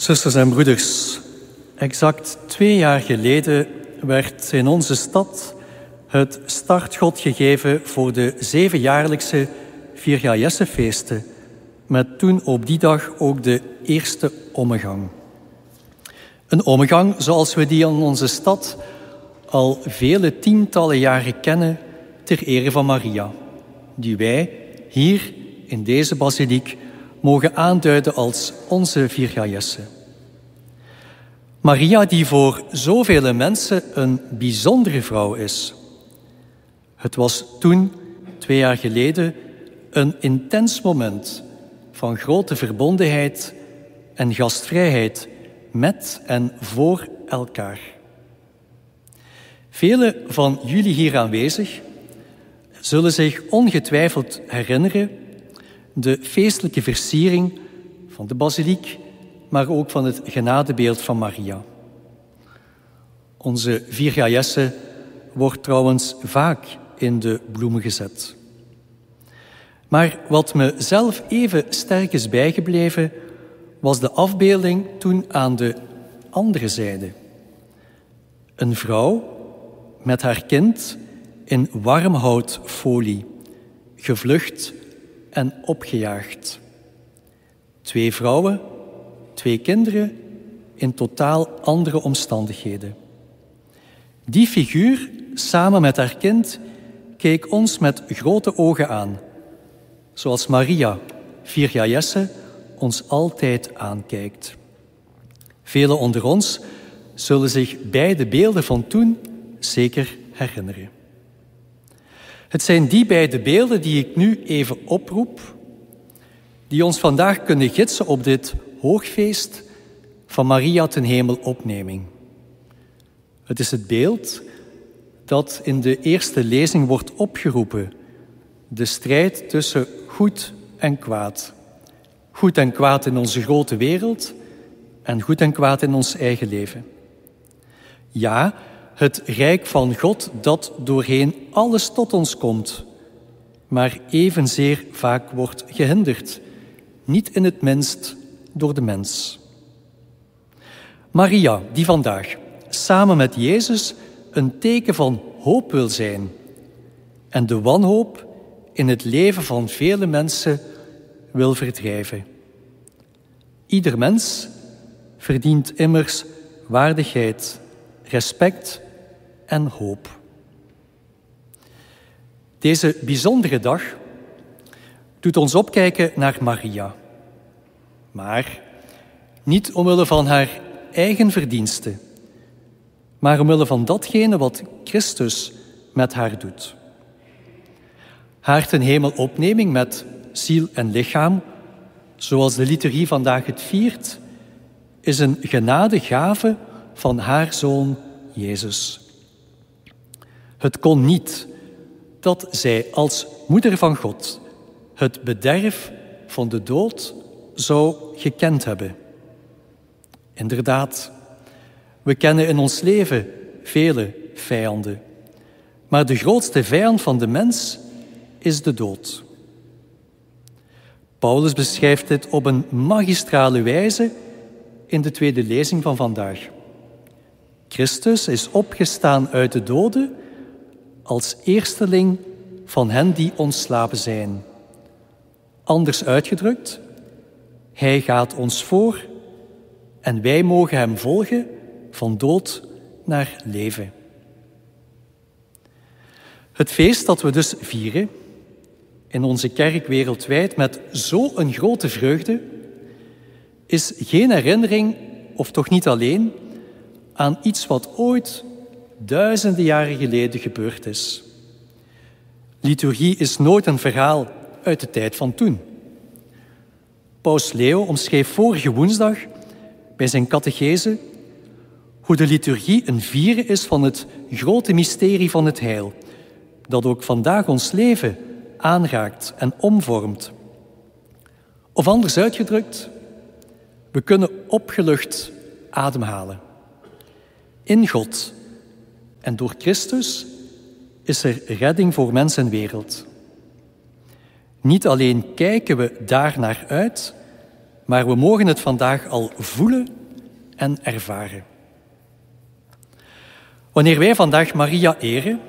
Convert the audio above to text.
Zusters en broeders, exact 2 jaar geleden werd in onze stad het startschot gegeven voor de 7-jaarlijkse Vierjajessenfeesten, met toen op die dag ook de eerste ommegang. Een ommegang zoals we die in onze stad al vele tientallen jaren kennen ter ere van Maria, die wij hier in deze basiliek mogen aanduiden als onze Vierjajesse. Maria die voor zoveel mensen een bijzondere vrouw is. Het was toen, 2 jaar geleden, een intens moment van grote verbondenheid en gastvrijheid met en voor elkaar. Velen van jullie hier aanwezig zullen zich ongetwijfeld herinneren de feestelijke versiering van de basiliek, maar ook van het genadebeeld van Maria. Onze Vierjajesse wordt trouwens vaak in de bloemen gezet. Maar wat me zelf even sterk is bijgebleven, was de afbeelding toen aan de andere zijde. Een vrouw met haar kind in warmhoutfolie, gevlucht en opgejaagd. 2 vrouwen, 2 kinderen in totaal andere omstandigheden. Die figuur, samen met haar kind, keek ons met grote ogen aan, zoals Maria, Vierjajesse, ons altijd aankijkt. Velen onder ons zullen zich beide beelden van toen zeker herinneren. Het zijn die beide beelden die ik nu even oproep, die ons vandaag kunnen gidsen op dit hoogfeest van Maria ten Hemelopneming. Het is het beeld dat in de eerste lezing wordt opgeroepen, de strijd tussen goed en kwaad. Goed en kwaad in onze grote wereld en goed en kwaad in ons eigen leven. Ja, het rijk van God dat doorheen alles tot ons komt, maar evenzeer vaak wordt gehinderd, niet in het minst door de mens. Maria, die vandaag samen met Jezus een teken van hoop wil zijn en de wanhoop in het leven van vele mensen wil verdrijven. Ieder mens verdient immers waardigheid, respect en hoop. Deze bijzondere dag doet ons opkijken naar Maria. Maar niet omwille van haar eigen verdiensten, maar omwille van datgene wat Christus met haar doet. Haar ten hemelopneming met ziel en lichaam, zoals de liturgie vandaag het viert, is een genadegave van haar Zoon Jezus. Het kon niet dat zij als moeder van God het bederf van de dood zou gekend hebben. Inderdaad, we kennen in ons leven vele vijanden, maar de grootste vijand van de mens is de dood. Paulus beschrijft dit op een magistrale wijze in de tweede lezing van vandaag. Christus is opgestaan uit de doden als eersteling van hen die ontslapen zijn. Anders uitgedrukt, hij gaat ons voor en wij mogen hem volgen van dood naar leven. Het feest dat we dus vieren in onze kerk wereldwijd met zo'n grote vreugde is geen herinnering, of toch niet alleen, aan iets wat ooit duizenden jaren geleden gebeurd is. Liturgie is nooit een verhaal uit de tijd van toen. Paus Leo omschreef vorige woensdag bij zijn catechese hoe de liturgie een vieren is van het grote mysterie van het heil, dat ook vandaag ons leven aanraakt en omvormt. Of anders uitgedrukt, we kunnen opgelucht ademhalen. In God en door Christus is er redding voor mens en wereld. Niet alleen kijken we daar naar uit, maar we mogen het vandaag al voelen en ervaren. Wanneer wij vandaag Maria eren,